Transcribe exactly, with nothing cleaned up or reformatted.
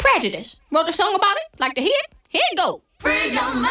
Prejudice. Wrote a song about it. Like to hear it? Here it go. Free your mind.